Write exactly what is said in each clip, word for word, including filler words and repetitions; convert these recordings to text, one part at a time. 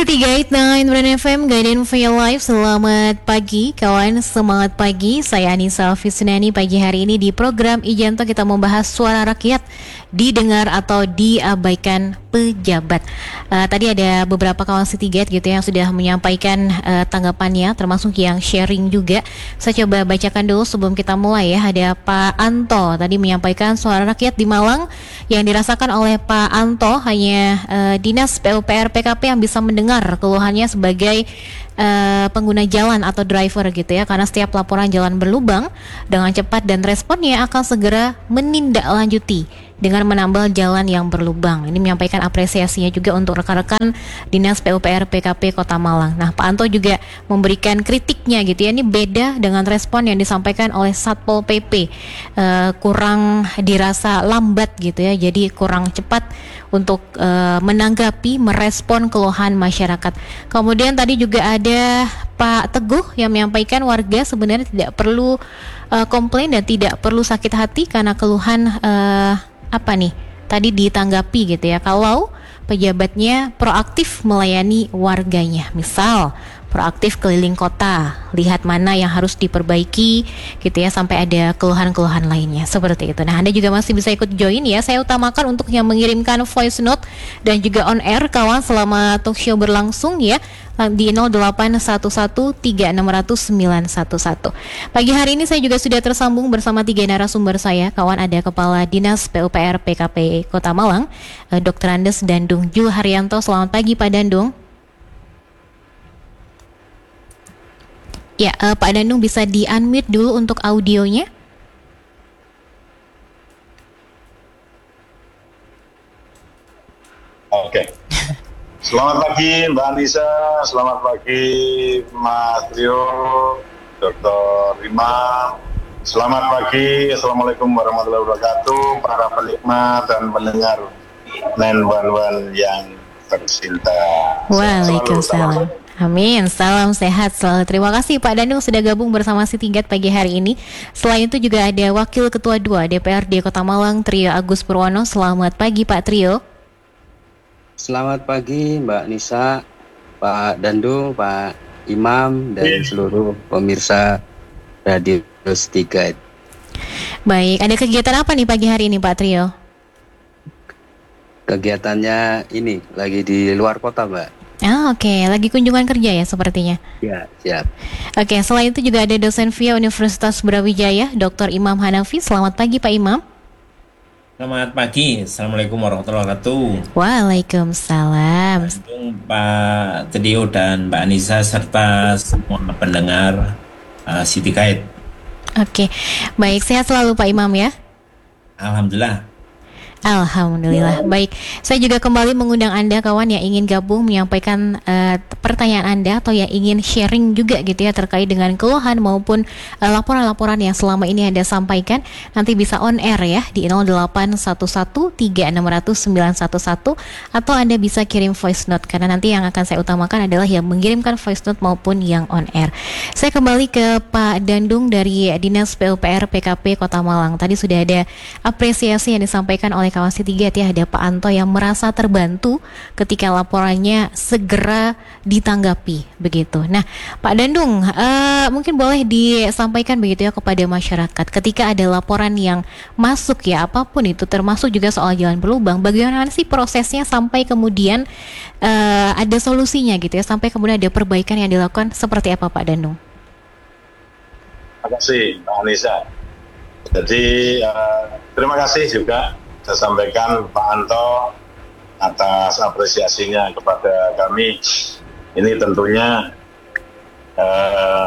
tiga delapan sembilan F M Guardian for Your Life. Selamat pagi kawan, semangat pagi. Saya Anissa Fisnani. Pagi hari ini di program Ijanto kita membahas suara rakyat didengar atau diabaikan pejabat. Uh, tadi ada beberapa kawan Citygate gitu yang sudah menyampaikan uh, tanggapannya, termasuk yang sharing juga. Saya coba bacakan dulu sebelum kita mulai ya. Ada Pak Anto tadi menyampaikan suara rakyat di Malang yang dirasakan oleh Pak Anto hanya uh, Dinas P U P R P K P yang bisa mendengar keluhannya sebagai uh, pengguna jalan atau driver gitu ya, karena setiap laporan jalan berlubang dengan cepat dan responnya akan segera menindaklanjuti dengan menambal jalan yang berlubang. Ini menyampaikan apresiasinya juga untuk rekan-rekan Dinas P U P R P K P Kota Malang. Nah, Pak Anto juga memberikan kritiknya gitu ya. Ini beda dengan respon yang disampaikan oleh Satpol P P. Uh, kurang dirasa lambat gitu ya. Jadi kurang cepat untuk uh, menanggapi, merespon keluhan masyarakat. Kemudian tadi juga ada Pak Teguh yang menyampaikan warga sebenarnya tidak perlu uh, komplain dan tidak perlu sakit hati karena keluhan uh, apa nih tadi ditanggapi gitu ya, kalau pejabatnya proaktif melayani warganya, misal proaktif keliling kota, lihat mana yang harus diperbaiki gitu ya, sampai ada keluhan-keluhan lainnya seperti itu. Nah, Anda juga masih bisa ikut join ya. Saya utamakan untuk yang mengirimkan voice note dan juga on air kawan selama talk show berlangsung ya, di nol delapan satu satu tiga enam nol nol sembilan satu satu. Pagi hari ini saya juga sudah tersambung bersama tiga narasumber saya. Kawan, ada Kepala Dinas P U P R P K P Kota Malang, Doktor Andes Dandung Jul Haryanto. Selamat pagi Pak Dandung. Ya, uh, Pak Dandung bisa di-unmute dulu untuk audionya. Oke. Selamat pagi Mbak Anissa, selamat pagi Mas Trio, Doktor Imam. Selamat pagi, Assalamualaikum warahmatullahi wabarakatuh, para penikmat dan pendengar sembilan satu yang tercinta. Waalaikumsalam. Amin, salam sehat selalu. Terima kasih Pak Dandung sudah gabung bersama Citygate pagi hari ini. Selain itu juga ada Wakil Ketua dua D P R D Kota Malang, Trio Agus Purwono. Selamat pagi Pak Trio. Selamat pagi Mbak Nisa, Pak Dandung, Pak Imam, dan seluruh pemirsa Radio Citygate. Baik, ada kegiatan apa nih pagi hari ini Pak Trio? Kegiatannya ini lagi di luar kota Mbak. Ah, oke, okay. Lagi kunjungan kerja ya sepertinya. Ya, siap. Oke, okay, selain itu juga ada dosen V I A Universitas Brawijaya, Doktor Imam Hanafi. Selamat pagi Pak Imam. Selamat pagi, Assalamualaikum warahmatullahi wabarakatuh. Waalaikumsalam. Bandung, Pak Trio dan Mbak Anissa serta semua pendengar uh, Citygate. Oke, okay. Baik, sehat selalu Pak Imam ya. Alhamdulillah. Alhamdulillah. Baik, saya juga kembali mengundang Anda kawan yang ingin gabung menyampaikan uh, pertanyaan Anda atau yang ingin sharing juga gitu ya terkait dengan keluhan maupun uh, laporan-laporan yang selama ini Anda sampaikan. Nanti bisa on air ya di nol delapan satu satu tiga enam nol nol sembilan satu satu atau Anda bisa kirim voice note karena nanti yang akan saya utamakan adalah yang mengirimkan voice note maupun yang on air. Saya kembali ke Pak Dandung dari Dinas P U P R P K P Kota Malang. Tadi sudah ada apresiasi yang disampaikan oleh kawan Citygate ya, ada Pak Anto yang merasa terbantu ketika laporannya segera ditanggapi begitu. Nah, Pak Dandung, uh, mungkin boleh disampaikan begitu ya kepada masyarakat ketika ada laporan yang masuk ya, apapun itu termasuk juga soal jalan berlubang, bagaimana sih prosesnya sampai kemudian uh, ada solusinya gitu ya, sampai kemudian ada perbaikan yang dilakukan, seperti apa Pak Dandung? Terima kasih Mbak Anissa. Jadi uh, terima kasih juga saya sampaikan Pak Anto atas apresiasinya kepada kami. Ini tentunya eh,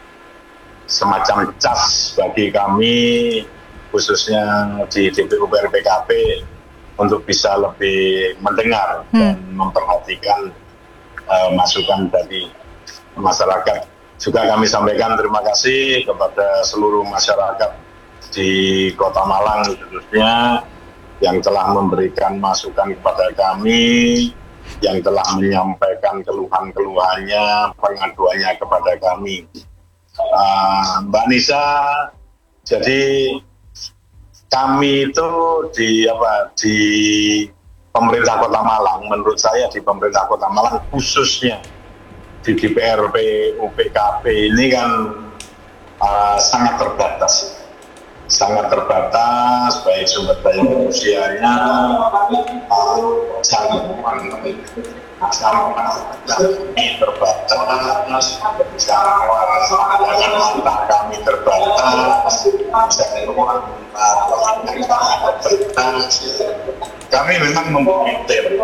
semacam cas bagi kami, khususnya di D P U P R P K P, untuk bisa lebih mendengar hmm. dan memperhatikan eh, masukan dari masyarakat. Juga kami sampaikan terima kasih kepada seluruh masyarakat di Kota Malang khususnya yang telah memberikan masukan kepada kami, yang telah menyampaikan keluhan-keluhannya, pengaduannya kepada kami. Uh, Mbak Nisa, jadi kami itu di apa di pemerintah Kota Malang, menurut saya di pemerintah Kota Malang khususnya di D P R P U P K P ini kan uh, sangat terbatas, sangat terbatas baik sumber daya manusianya, uh, jangkauan kami terbatas, jangkauan mata kami terbatas, jangkauan terbatas. Kami memang mempunyai tim,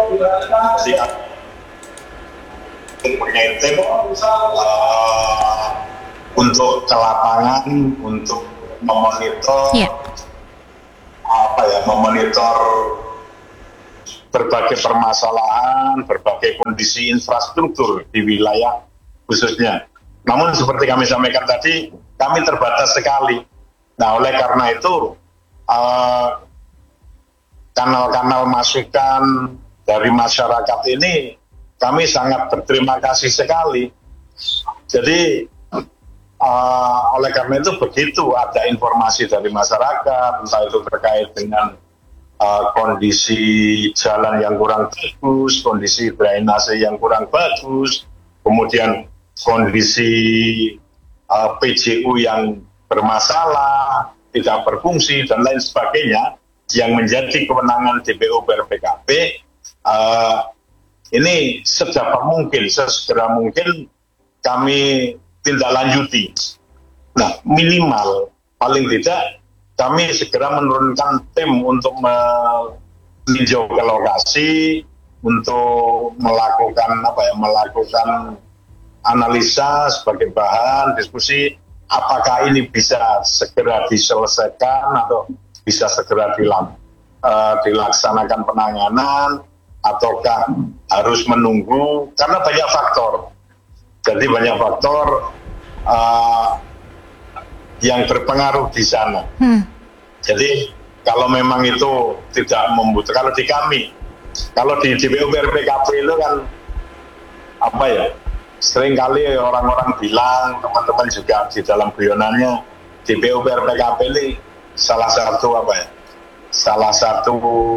mempunyai tim uh, untuk ke lapangan, untuk memonitor, yeah. apa ya, memonitor berbagai permasalahan, berbagai kondisi infrastruktur di wilayah khususnya. Namun seperti kami sampaikan tadi, kami terbatas sekali. Nah, oleh karena itu uh, kanal-kanal masukan dari masyarakat ini kami sangat berterima kasih sekali. Jadi uh, oleh karena itu begitu ada informasi dari masyarakat, entah itu terkait dengan uh, kondisi jalan yang kurang bagus, kondisi drainase yang kurang bagus, kemudian kondisi uh, P J U yang bermasalah, tidak berfungsi dan lain sebagainya, yang menjadi kewenangan D P U P R P K P, uh, ini sedapat mungkin, sesegera mungkin kami tindak lanjuti. Nah, minimal, paling tidak kami segera menurunkan tim untuk meninjau ke lokasi, untuk melakukan apa ya, melakukan analisa sebagai bahan diskusi, apakah ini bisa segera diselesaikan atau bisa segera dilam, uh, dilaksanakan penanganan, ataukah harus menunggu, karena banyak faktor. Jadi banyak faktor uh, yang berpengaruh di sana. Hmm. Jadi kalau memang itu tidak membutuhkan, kalau di kami, kalau di D P U P R P K P itu kan apa ya, seringkali orang-orang bilang, teman-teman juga di dalam guyonannya, D P U P R P K P ini salah satu apa ya, salah satu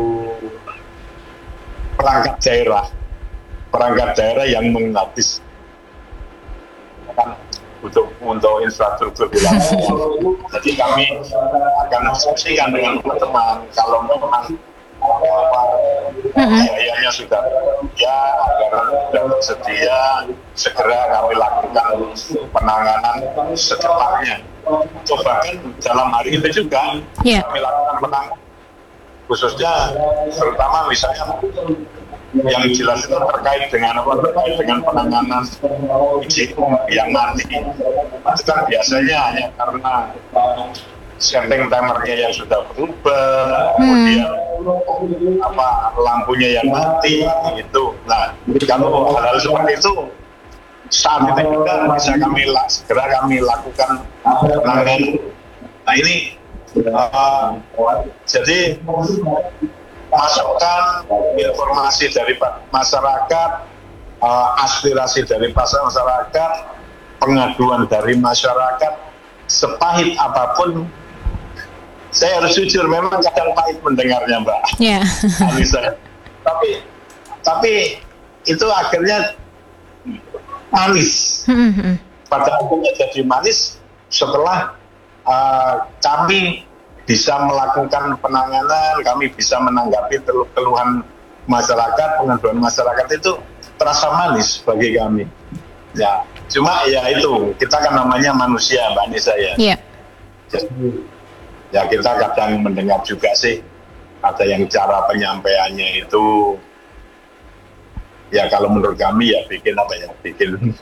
perangkat daerah, perangkat daerah yang menghabis kan untuk untuk infrastruktur di lapangan. Jadi kami akan diskusikan dengan teman-teman kalau memang biayanya sudah ya agar sudah tersedia, segera kami lakukan penanganan secepatnya. Coba kan dalam hari itu juga yeah. kami lakukan penanganan, khususnya terutama misalnya yang jelas itu terkait dengan apa, terkait dengan penanganan risiko yang mati. Itu kan biasanya hanya karena setting timernya yang sudah berubah, hmm. kemudian apa lampunya yang mati gitu. Nah, kalau hal-hal seperti itu saat itu juga bisa kami segera kami lakukan penanganan. Nah ini uh, jadi masukan informasi dari masyarakat, uh, aspirasi dari masyarakat, pengaduan dari masyarakat, sepahit apapun, saya harus jujur memang kadang pahit mendengarnya, Mbak yeah. Anissa. Tapi tapi itu akhirnya manis. Pada akhirnya jadi manis setelah uh, kami bisa melakukan penanganan, kami bisa menanggapi keluhan masyarakat, pengaduan masyarakat itu terasa manis bagi kami. Ya, cuma ya itu, kita kan namanya manusia, Mbak Anissa ya. Yeah. Jadi ya kita kadang mendengar juga sih, ada yang cara penyampaiannya itu, ya kalau menurut kami ya bikin apa ya, bikin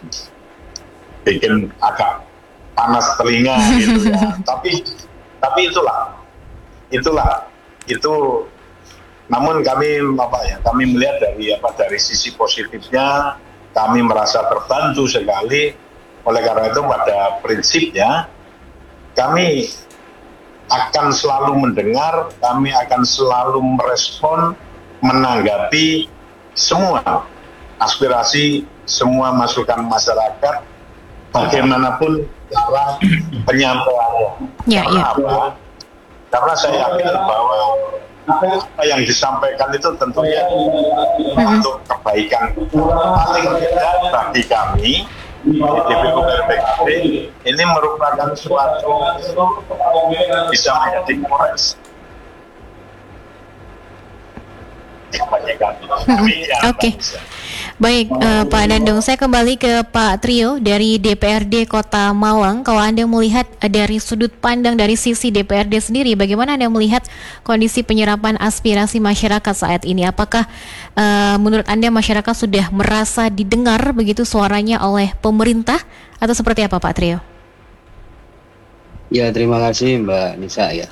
bikin agak panas telinga gitu ya. tapi tapi itulah, itulah, itu. Namun kami apa ya, kami melihat dari apa dari sisi positifnya, kami merasa terbantu sekali. Oleh karena itu pada prinsipnya kami akan selalu mendengar, kami akan selalu merespon, menanggapi semua aspirasi, semua masukan masyarakat, bagaimanapun cara penyampaiannya. Ya, Karena ya. apa? Karena saya yakin bahwa apa yang disampaikan itu tentunya untuk kebaikan paling tidak bagi kami di D P U R P K B ini merupakan suatu bisa menjadi koreksi. Oke, okay. Baik uh, Pak Dandung, saya kembali ke Pak Trio dari D P R D Kota Malang. Kalau Anda melihat uh, dari sudut pandang dari sisi D P R D sendiri, bagaimana Anda melihat kondisi penyerapan aspirasi masyarakat saat ini? Apakah uh, menurut Anda masyarakat sudah merasa didengar begitu suaranya oleh pemerintah atau seperti apa Pak Trio? Ya, terima kasih Mbak Nisa ya.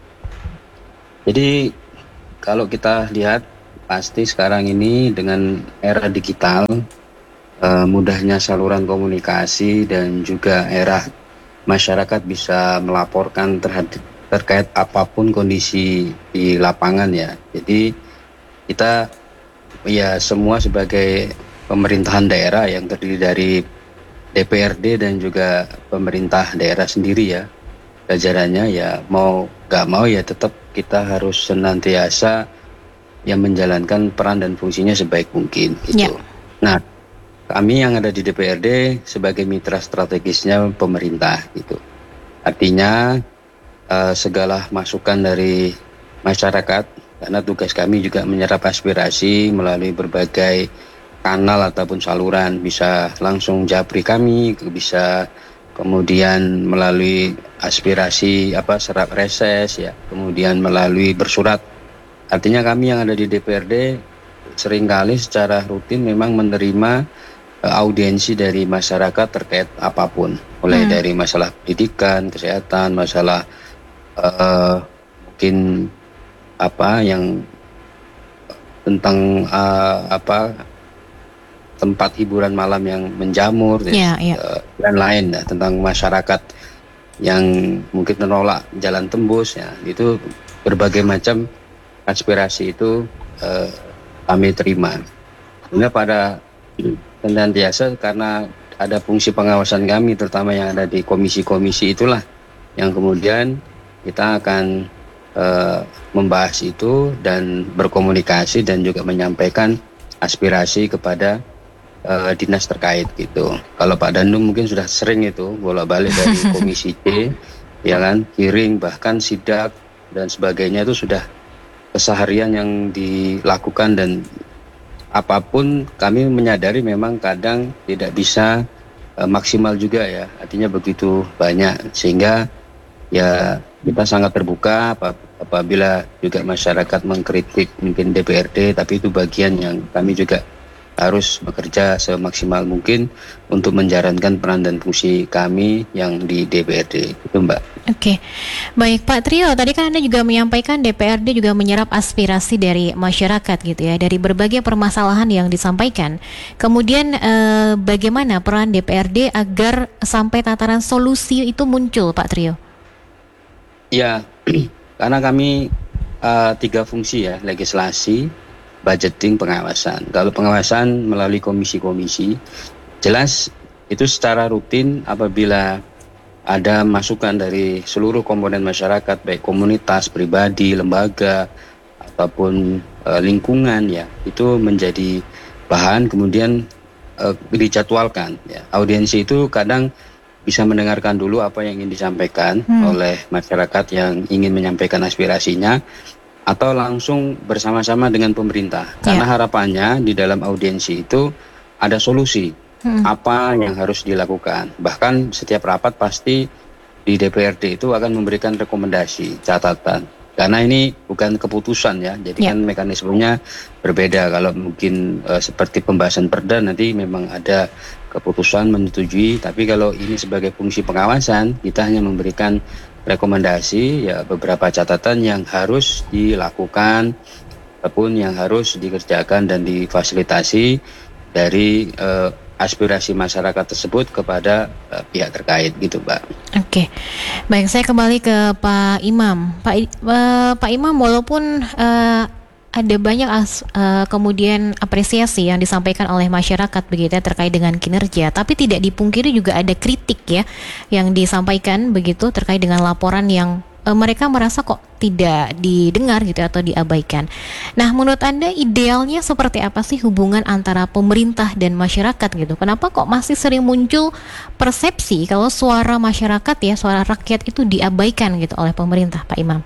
Jadi kalau kita lihat pasti sekarang ini dengan era digital, uh, mudahnya saluran komunikasi dan juga era masyarakat bisa melaporkan terhadap terkait apapun kondisi di lapangan ya. Jadi kita ya semua sebagai pemerintahan daerah yang terdiri dari D P R D dan juga pemerintah daerah sendiri ya, jajarannya ya mau gak mau ya tetap kita harus senantiasa yang menjalankan peran dan fungsinya sebaik mungkin gitu. Yeah. Nah, kami yang ada di D P R D sebagai mitra strategisnya pemerintah gitu. Artinya uh, segala masukan dari masyarakat, karena tugas kami juga menyerap aspirasi melalui berbagai kanal ataupun saluran, bisa langsung japri kami, bisa kemudian melalui aspirasi apa serap reses ya, kemudian melalui bersurat. Artinya kami yang ada di D P R D seringkali secara rutin memang menerima uh, audiensi dari masyarakat terkait apapun, mulai hmm. dari masalah pendidikan, kesehatan, masalah uh, mungkin apa yang tentang uh, apa tempat hiburan malam yang menjamur yeah, yeah. Uh, dan lain ya, tentang masyarakat yang mungkin menolak jalan tembus ya, itu berbagai macam aspirasi itu eh, kami terima. Sehingga pada senantiasa karena ada fungsi pengawasan kami terutama yang ada di komisi-komisi itulah yang kemudian kita akan eh, membahas itu dan berkomunikasi dan juga menyampaikan aspirasi kepada eh, dinas terkait gitu. Kalau Pak Dandung mungkin sudah sering itu bolak-balik dari komisi C ya kan, hearing bahkan sidak dan sebagainya itu sudah keseharian yang dilakukan dan apapun kami menyadari memang kadang tidak bisa uh, maksimal juga ya, artinya begitu banyak sehingga ya kita sangat terbuka ap- apabila juga masyarakat mengkritik mungkin D P R D, tapi itu bagian yang kami juga harus bekerja semaksimal mungkin untuk menjalankan peran dan fungsi kami yang di D P R D itu Mbak. Oke, baik Pak Trio, tadi kan Anda juga menyampaikan D P R D juga menyerap aspirasi dari masyarakat gitu ya, dari berbagai permasalahan yang disampaikan. Kemudian eh, bagaimana peran D P R D agar sampai tataran solusi itu muncul Pak Trio? Ya, karena kami uh, tiga fungsi ya, legislasi, budgeting, pengawasan. Kalau pengawasan melalui komisi-komisi, jelas itu secara rutin apabila ada masukan dari seluruh komponen masyarakat, baik komunitas, pribadi, lembaga, ataupun e, lingkungan ya, itu menjadi bahan kemudian e, dijadwalkan. Ya. Audiensi itu kadang bisa mendengarkan dulu apa yang ingin disampaikan hmm. oleh masyarakat yang ingin menyampaikan aspirasinya, atau langsung bersama-sama dengan pemerintah. Karena yeah. harapannya di dalam audiensi itu ada solusi. Hmm. Apa yang harus dilakukan. Bahkan setiap rapat pasti di D P R D itu akan memberikan rekomendasi, catatan. Karena ini bukan keputusan ya, jadi yeah. kan mekanismenya berbeda. Kalau mungkin uh, seperti pembahasan perda nanti memang ada keputusan menyetujui, tapi kalau ini sebagai fungsi pengawasan, kita hanya memberikan rekomendasi ya, beberapa catatan yang harus dilakukan ataupun yang harus dikerjakan dan difasilitasi dari uh, aspirasi masyarakat tersebut kepada uh, pihak terkait gitu, Mbak. Oke, baik, saya kembali ke Pak Imam. Pak uh, Pak Imam, walaupun uh, ada banyak as, uh, kemudian apresiasi yang disampaikan oleh masyarakat begitu ya, terkait dengan kinerja, tapi tidak dipungkiri juga ada kritik ya yang disampaikan begitu terkait dengan laporan yang e, mereka merasa kok tidak didengar gitu atau diabaikan. Nah, menurut Anda idealnya seperti apa sih hubungan antara pemerintah dan masyarakat gitu? Kenapa kok masih sering muncul persepsi kalau suara masyarakat ya, suara rakyat itu diabaikan gitu oleh pemerintah, Pak Imam?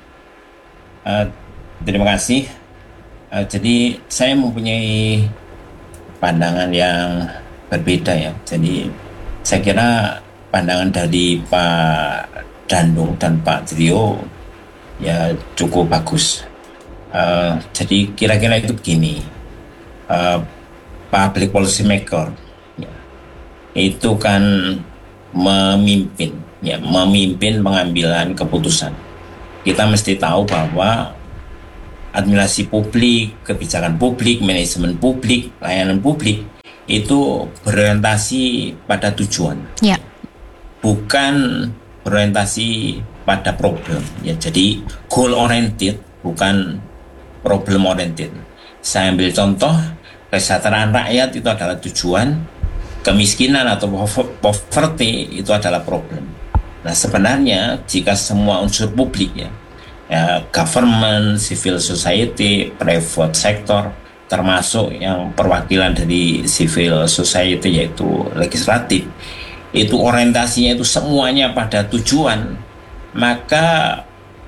Uh, terima kasih. Uh, jadi saya mempunyai pandangan yang berbeda ya. Jadi saya kira pandangan dari Pak Dandung dan Pak Trio ya cukup bagus. Uh, jadi kira-kira itu begini, uh, public policy maker ya, itu kan memimpin, ya memimpin pengambilan keputusan. Kita mesti tahu bahwa administrasi publik, kebijakan publik, manajemen publik, layanan publik itu berorientasi pada tujuan, ya. bukan berorientasi pada problem. Ya, jadi goal oriented bukan problem oriented. Saya ambil contoh, kesejahteraan rakyat itu adalah tujuan, kemiskinan atau poverty itu adalah problem. Nah, sebenarnya jika semua unsur publik ya, ya government, civil society, private sector, termasuk yang perwakilan dari civil society yaitu legislatif, itu orientasinya itu semuanya pada tujuan, maka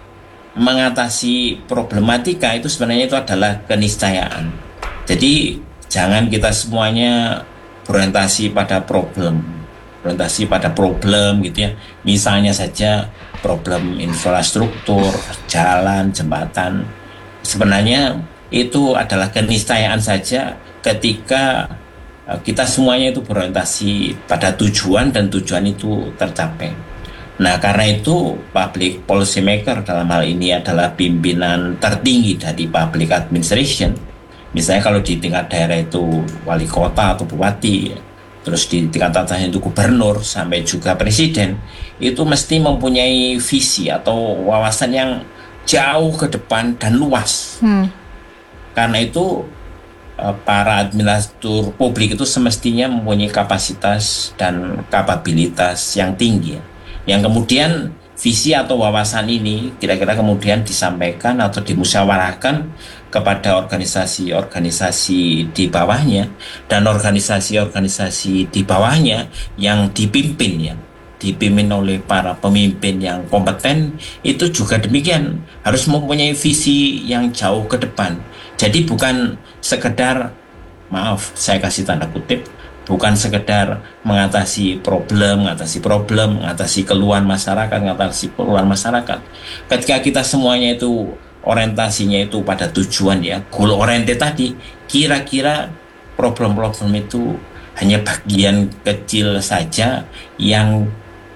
mengatasi problematika itu sebenarnya itu adalah keniscayaan. Jadi jangan kita semuanya berorientasi pada problem, berorientasi pada problem gitu ya. Misalnya saja problem infrastruktur, jalan, jembatan. Sebenarnya itu adalah keniscayaan saja ketika kita semuanya itu berorientasi pada tujuan dan tujuan itu tercapai. Nah, karena itu public policy maker dalam hal ini adalah pimpinan tertinggi dari public administration. Misalnya kalau di tingkat daerah itu wali kota atau bupati, terus di tingkat atasnya itu gubernur sampai juga presiden, itu mesti mempunyai visi atau wawasan yang jauh ke depan dan luas. Hmm. Karena itu para administratur publik itu semestinya mempunyai kapasitas dan kapabilitas yang tinggi, yang kemudian visi atau wawasan ini kira-kira kemudian disampaikan atau dimusyawarahkan kepada organisasi-organisasi di bawahnya, dan organisasi-organisasi di bawahnya yang dipimpin ya dipimpin oleh para pemimpin yang kompeten itu juga demikian, harus mempunyai visi yang jauh ke depan. Jadi bukan sekedar, maaf saya kasih tanda kutip, bukan sekedar mengatasi problem, mengatasi problem, mengatasi keluhan masyarakat, mengatasi keluhan masyarakat. Ketika kita semuanya itu orientasinya itu pada tujuan ya, goal oriented tadi, kira-kira problem-problem itu hanya bagian kecil saja yang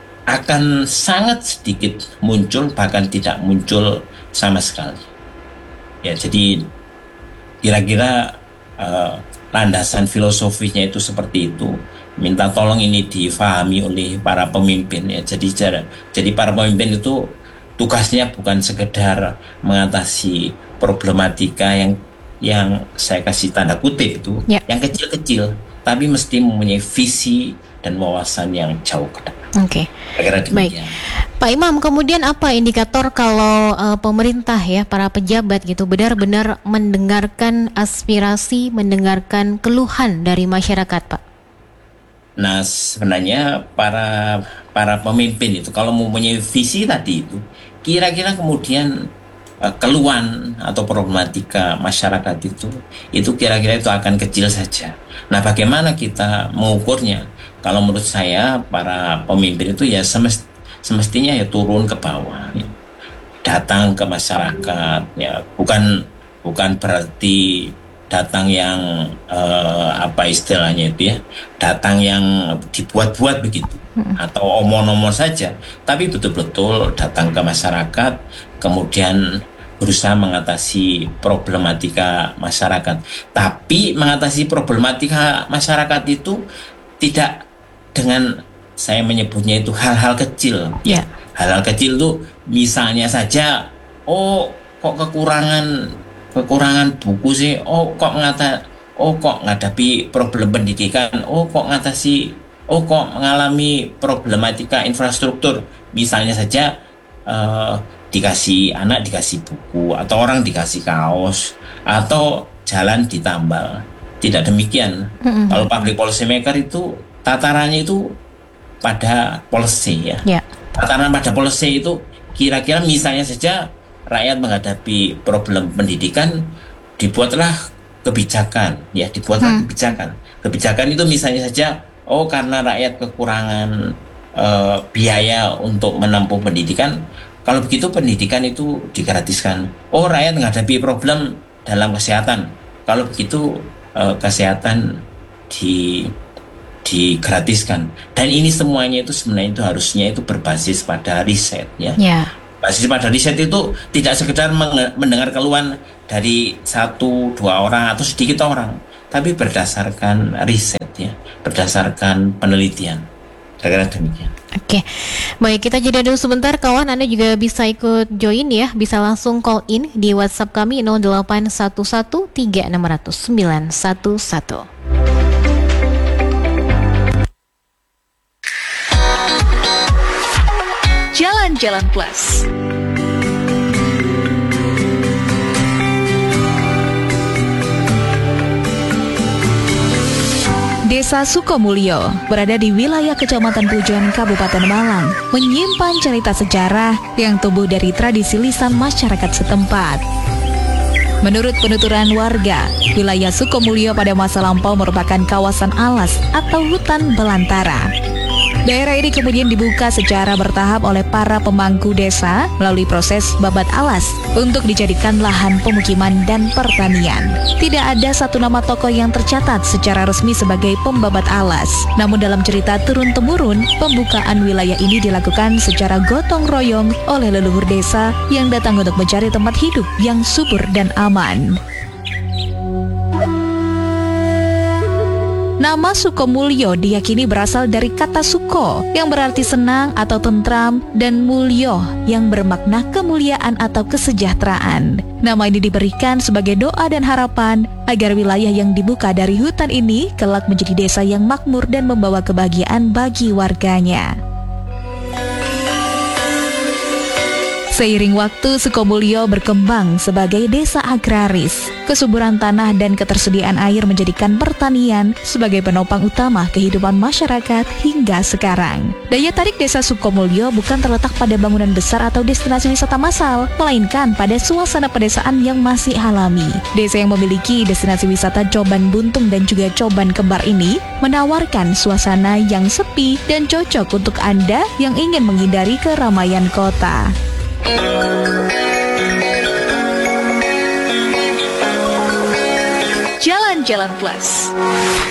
akan sangat sedikit muncul, bahkan tidak muncul sama sekali. Ya, jadi kira-kira uh, landasan filosofisnya itu seperti itu. Minta tolong ini difahami oleh para pemimpin ya. Jadi jadi para pemimpin itu tugasnya bukan sekedar mengatasi problematika yang yang saya kasih tanda kutip itu, ya, yang kecil-kecil, tapi mesti mempunyai visi dan wawasan yang jauh ke depan. Oke. Okay. Baik. Pak Imam, kemudian apa indikator kalau uh, pemerintah ya, para pejabat gitu benar-benar mendengarkan aspirasi, mendengarkan keluhan dari masyarakat, Pak? Nah, sebenarnya para para pemimpin itu kalau mempunyai visi tadi itu, kira-kira kemudian uh, keluhan atau problematika masyarakat itu, itu kira-kira itu akan kecil saja. Nah, bagaimana kita mengukurnya? Kalau menurut saya para pemimpin itu ya semest, semestinya ya turun ke bawah, ya. Datang ke masyarakat, ya bukan bukan berarti datang yang eh, apa istilahnya itu ya, datang yang dibuat-buat begitu hmm. atau omong-omong saja, tapi betul-betul datang ke masyarakat, kemudian berusaha mengatasi problematika masyarakat. Tapi mengatasi problematika masyarakat itu tidak dengan saya menyebutnya itu hal-hal kecil. Yeah. Hal-hal kecil itu misalnya saja, oh kok kekurangan kekurangan buku sih, oh kok ngata, oh kok ngadapi problem pendidikan, oh kok ngatasi, oh kok mengalami problematika infrastruktur. Misalnya saja eh, dikasih anak dikasih buku, atau orang dikasih kaos, atau jalan ditambal. Tidak demikian. Mm-mm. Kalau public policy maker itu tatarannya itu pada policy ya. Ya. Tataran pada policy itu kira-kira misalnya saja rakyat menghadapi problem pendidikan, dibuatlah kebijakan ya, dibuatlah Hmm. kebijakan. Kebijakan itu misalnya saja, oh karena rakyat kekurangan eh, biaya untuk menempuh pendidikan, kalau begitu pendidikan itu digratiskan. Oh rakyat menghadapi problem dalam kesehatan, kalau begitu eh, kesehatan di digratiskan. Dan ini semuanya itu sebenarnya itu harusnya itu berbasis pada riset ya. Ya. Basis pada riset itu tidak sekedar menge- mendengar keluhan dari satu dua orang atau sedikit orang, tapi berdasarkan riset ya, berdasarkan penelitian. Kira-kira demikian. Oke, baik, kita jeda dulu sebentar kawan. Anda juga bisa ikut join ya, bisa langsung call in di WhatsApp kami nol delapan satu satu tiga enam nol nol sembilan satu satu. Jalan-Jalan Plus. Desa Sukomulyo berada di wilayah Kecamatan Pujon, Kabupaten Malang, menyimpan cerita sejarah yang tumbuh dari tradisi lisan masyarakat setempat. Menurut penuturan warga, wilayah Sukomulyo pada masa lampau merupakan kawasan alas atau hutan belantara. Daerah ini kemudian dibuka secara bertahap oleh para pemangku desa melalui proses babat alas untuk dijadikan lahan pemukiman dan pertanian. Tidak ada satu nama tokoh yang tercatat secara resmi sebagai pembabat alas. Namun dalam cerita turun-temurun, pembukaan wilayah ini dilakukan secara gotong royong oleh leluhur desa yang datang untuk mencari tempat hidup yang subur dan aman. Nama Sukomulyo diyakini berasal dari kata suko yang berarti senang atau tentram, dan mulyo yang bermakna kemuliaan atau kesejahteraan. Nama ini diberikan sebagai doa dan harapan agar wilayah yang dibuka dari hutan ini kelak menjadi desa yang makmur dan membawa kebahagiaan bagi warganya. Seiring waktu, Sukomulyo berkembang sebagai desa agraris. Kesuburan tanah dan ketersediaan air menjadikan pertanian sebagai penopang utama kehidupan masyarakat hingga sekarang. Daya tarik desa Sukomulyo bukan terletak pada bangunan besar atau destinasi wisata massal, melainkan pada suasana pedesaan yang masih alami. Desa yang memiliki destinasi wisata Coban Buntung dan juga Coban Kembar ini menawarkan suasana yang sepi dan cocok untuk Anda yang ingin menghindari keramaian kota. Jalan-Jalan Plus.